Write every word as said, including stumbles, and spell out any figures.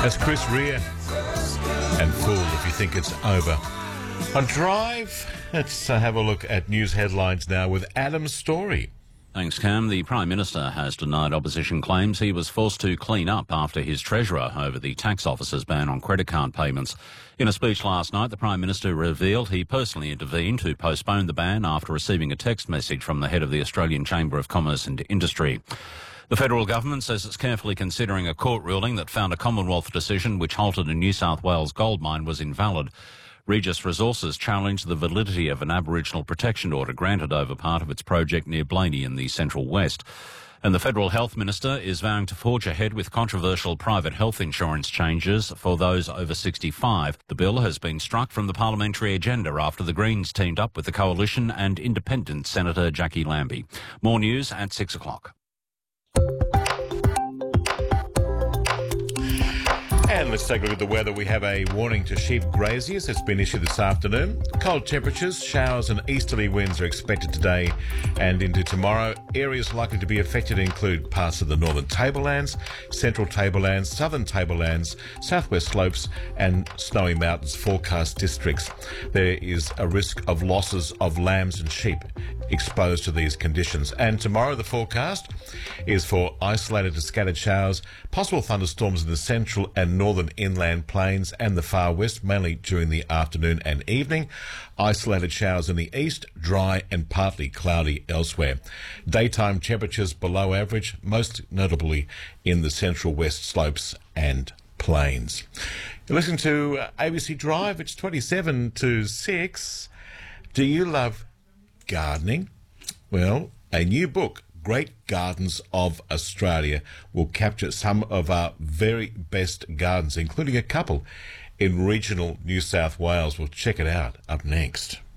That's Chris Rea and Fool If You Think It's Over. On Drive, let's uh, have a look at news headlines now with Adam Story. Thanks, Cam. The Prime Minister has denied opposition claims he was forced to clean up after his treasurer over the tax office's ban on credit card payments. In a speech last night, the Prime Minister revealed he personally intervened to postpone the ban after receiving a text message from the head of the Australian Chamber of Commerce and Industry. The federal government says it's carefully considering a court ruling that found a Commonwealth decision which halted a New South Wales gold mine was invalid. Regis Resources challenged the validity of an Aboriginal protection order granted over part of its project near Blaney in the Central West. And the Federal Health Minister is vowing to forge ahead with controversial private health insurance changes for those over sixty-five. The bill has been struck from the parliamentary agenda after the Greens teamed up with the Coalition and Independent Senator Jackie Lambie. More news at six o'clock. And let's take a look at the weather. We have a warning to sheep graziers that's been issued this afternoon. Cold temperatures, showers and easterly winds are expected today and into tomorrow. Areas likely to be affected include parts of the northern tablelands, central tablelands, southern tablelands, southwest slopes and snowy mountains forecast districts. There is a risk of losses of lambs and sheep exposed to these conditions. And tomorrow the forecast is for isolated to scattered showers, possible thunderstorms in the central and northern inland plains and the far west, mainly during the afternoon and evening. Isolated showers in the east, dry and partly cloudy elsewhere. Daytime temperatures below average, most notably in the central west slopes and plains. You're listening to uh, A B C Drive. It's twenty-seven to six. Do you love gardening? Well, a new book, Great Gardens of Australia, will capture some of our very best gardens, including a couple in regional New South Wales. We'll check it out up next.